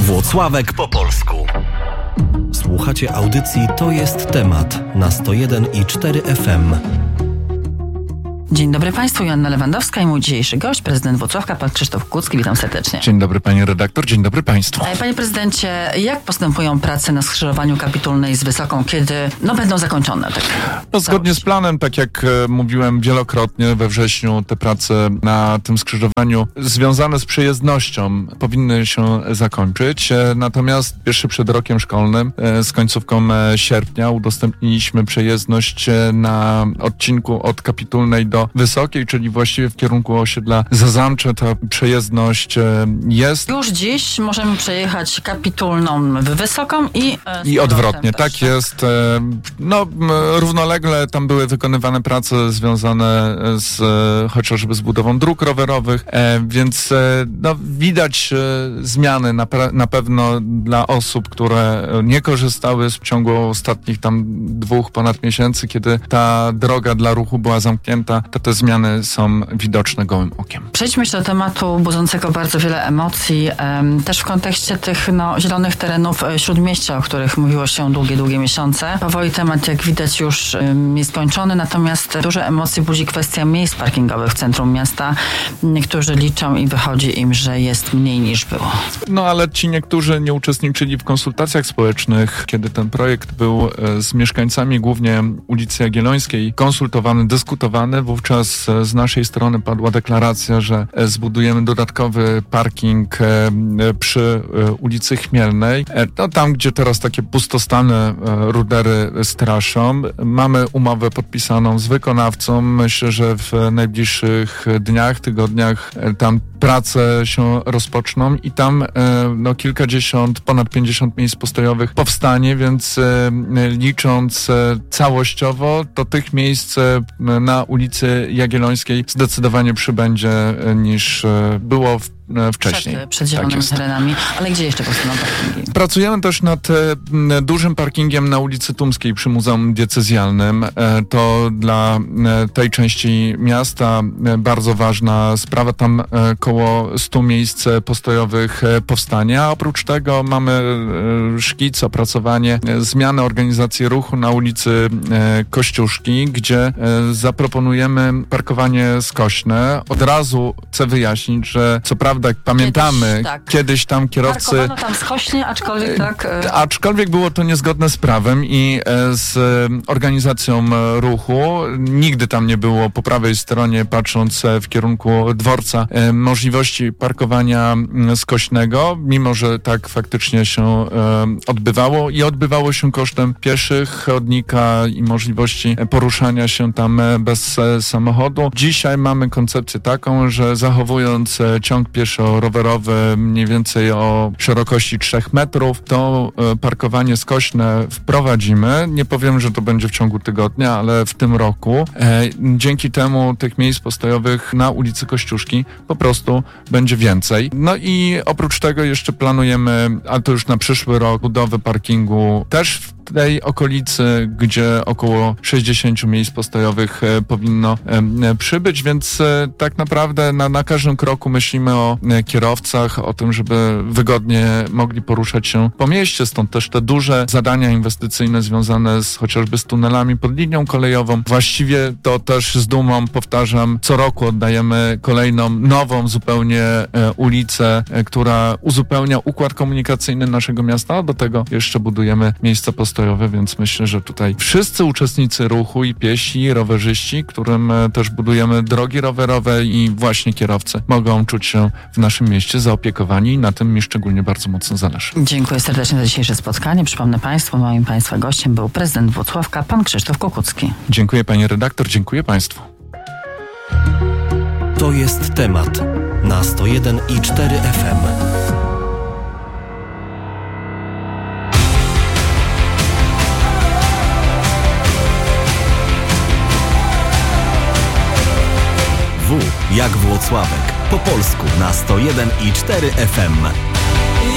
Włocławek po polsku. Słuchacie audycji To jest temat na 101,4 FM. Dzień dobry Państwu, Joanna Lewandowska i mój dzisiejszy gość, prezydent Włocławka, pan Krzysztof Kukucki. Witam serdecznie. Dzień dobry pani redaktor, dzień dobry Państwu. Panie prezydencie, jak postępują prace na skrzyżowaniu Kapitulnej z Wysoką, kiedy będą zakończone? Zgodnie z planem, tak jak mówiłem wielokrotnie, we wrześniu te prace na tym skrzyżowaniu związane z przejezdnością powinny się zakończyć. Natomiast jeszcze przed rokiem szkolnym, z końcówką sierpnia, udostępniliśmy przejezdność na odcinku od Kapitulnej do Wysokiej, czyli właściwie w kierunku osiedla Zazamcze. Ta przejezdność jest. Już dziś możemy przejechać Kapitulną w Wysoką i odwrotnie. Tak jest. Równolegle tam były wykonywane prace związane chociażby z budową dróg rowerowych, więc widać zmiany na pewno dla osób, które nie korzystały w ciągu ostatnich ponad miesięcy, kiedy ta droga dla ruchu była zamknięta. Te zmiany są widoczne gołym okiem. Przejdźmy jeszcze do tematu budzącego bardzo wiele emocji, też w kontekście tych zielonych terenów Śródmieścia, o których mówiło się długie miesiące. Powoli temat, jak widać, już jest skończony, natomiast duże emocje budzi kwestia miejsc parkingowych w centrum miasta. Niektórzy liczą i wychodzi im, że jest mniej niż było. Ale ci niektórzy nie uczestniczyli w konsultacjach społecznych, kiedy ten projekt był z mieszkańcami głównie ulicy Jagiellońskiej konsultowany, dyskutowany. Wówczas z naszej strony padła deklaracja, że zbudujemy dodatkowy parking przy ulicy Chmielnej. Tam, gdzie teraz takie pustostany rudery straszą. Mamy umowę podpisaną z wykonawcą. Myślę, że w najbliższych dniach, tygodniach tam prace się rozpoczną i tam kilkadziesiąt, ponad 50 miejsc postojowych powstanie, więc licząc całościowo, to tych miejsc na ulicy Jagiellońskiej zdecydowanie przybędzie niż było wcześniej. Przed zielonymi terenami. Ale gdzie jeszcze powstaną parkingi? Pracujemy też nad dużym parkingiem na ulicy Tumskiej przy Muzeum Diecezjalnym. To dla tej części miasta bardzo ważna sprawa. Tam koło 100 miejsc postojowych powstanie. A oprócz tego mamy szkic, opracowanie zmiany organizacji ruchu na ulicy Kościuszki, gdzie zaproponujemy parkowanie skośne. Od razu chcę wyjaśnić, że co prawda jak pamiętamy, kiedyś tam kierowcy... Parkowano tam skośnie, aczkolwiek było to niezgodne z prawem i z organizacją ruchu. Nigdy tam nie było po prawej stronie, patrząc w kierunku dworca, możliwości parkowania skośnego, mimo że tak faktycznie się odbywało i odbywało się kosztem pieszych, chodnika i możliwości poruszania się tam bez samochodu. Dzisiaj mamy koncepcję taką, że zachowując ciąg pieszo-rowerowy mniej więcej o szerokości 3 metrów, to parkowanie skośne wprowadzimy. Nie powiem, że to będzie w ciągu tygodnia, ale w tym roku. Dzięki temu tych miejsc postojowych na ulicy Kościuszki po prostu będzie więcej. I oprócz tego jeszcze planujemy, a to już na przyszły rok, budowę parkingu też w tej okolicy, gdzie około 60 miejsc postojowych powinno przybyć, więc tak naprawdę na każdym kroku myślimy o kierowcach, o tym, żeby wygodnie mogli poruszać się po mieście, stąd też te duże zadania inwestycyjne związane chociażby z tunelami pod linią kolejową. Właściwie to też z dumą powtarzam, co roku oddajemy kolejną, nową zupełnie ulicę, która uzupełnia układ komunikacyjny naszego miasta, a do tego jeszcze budujemy miejsca postojowe, więc myślę, że tutaj wszyscy uczestnicy ruchu i piesi, i rowerzyści, którym też budujemy drogi rowerowe i właśnie kierowcy mogą czuć się w naszym mieście zaopiekowani i na tym mi szczególnie bardzo mocno zależy. Dziękuję serdecznie za dzisiejsze spotkanie. Przypomnę Państwu, moim Państwa gościem był prezydent Włocławka, pan Krzysztof Kukucki. Dziękuję pani redaktor, dziękuję Państwu. To jest temat na 101,4 FM. W jak Włocławek. Po polsku na 101,4 FM.